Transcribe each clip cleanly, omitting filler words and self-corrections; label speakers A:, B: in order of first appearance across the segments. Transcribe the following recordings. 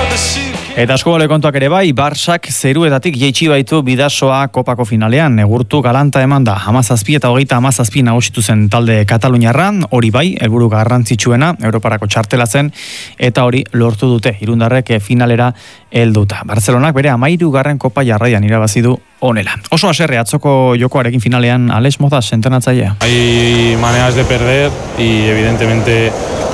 A: Eta eskubale kontuak ere bai, Barsak zeruetatik jaitsi baitu Bidasoa kopako finalean, negurtu galanta eman da, 17 eta 37 nagusitu zen talde Kataluniarran, hori bai, helburu garrantzitsuena, Europarako txartela zen, eta hori lortu dute, irundarrek finalera helduta. Barcelonak bere 13. kopa jarraian irabazi du honela. Oso haserre atzoko jokoarekin finalean, Alex Mozas, entrenatzailea.
B: Hay maneras de perder y evidentemente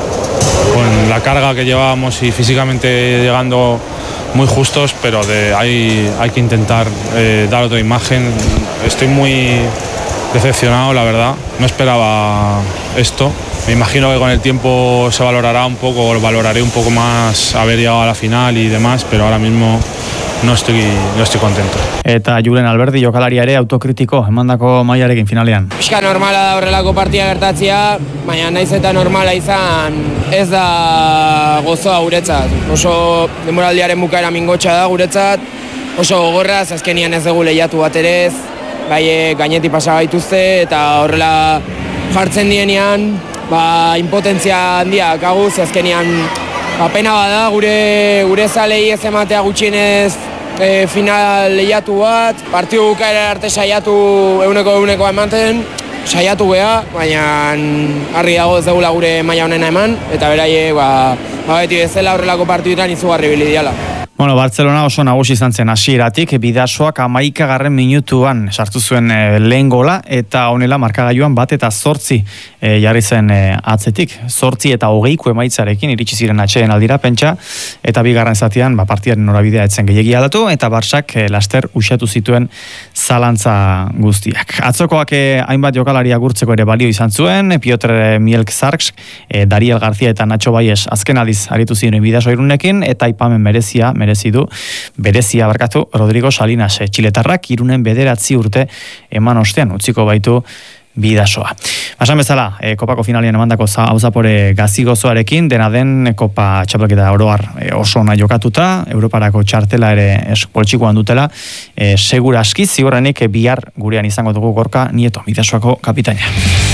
B: con la carga que llevábamos y físicamente llegando muy justos, pero hay que intentar dar otra imagen. Estoy muy decepcionado, la verdad. No esperaba esto. Me imagino que con el tiempo se valorará un poco, valoraré un poco más haber llegado a la final y demás, pero ahora mismo no estoy contento.
A: Eta Julen Alberdi jokalari ere autokritiko emandako mailarekin finalean.
C: Pixka normala da horrelako partida gertatzea, baina naiz eta normala izan ez da gozoa guretzat. Oso denboraldiaren bukaera mingotxa da guretzat, oso gogorra, azkenian ez dugu lehiatu bat ere ez, bai gainetik pasa gaituzte eta horrela jartzen dienean, impotentzia handia gaguz, azkenian pena bada gure zalei ez ematea gutxienez final lehiatu bat, partidu bukaera arte saiatu euneko ematen, saiatu geha, baina harri dago ez dugula gure maila honena eman, eta beraie beti bezala horrelako partiduetan izugarri bilidiala.
A: Bueno, Barcelona oso nagusi izan zen hasieratik, Bidasoak 11. minutuan sartu zuen lehen gola, eta honela markagailuan 1-8 jarri zen atzetik. 8 eta 20 emaitzarekin iritsi ziren atxeen aldira pentsa, eta bigarren zatian partiaren norabidea etzen gehiegi aldatu, eta Barsak laster uxatu zituen zalantza guztiak. Atzokoak hainbat jokalari agurtzeko ere balio izan zuen, Piotr Mielk-Zarks, Dariel García eta Nacho Baies azken aldiz aritu ziren Bidaso Irunekin, eta aipamen berezia Rodrigo Salinas txiletarrak Irunen 9 urte eman ostean utziko baitu Bidasoa. Basan bezala, kopako finalian emandako hauzapore gazigozoarekin, dena den kopa txapelketa oroar oso ona jokatuta, Europarako txartela ere poltsikoan dutela, segura aski ziurrenik bihar gurean izango dugu Gorka Nieto, Bidasoako kapitaina.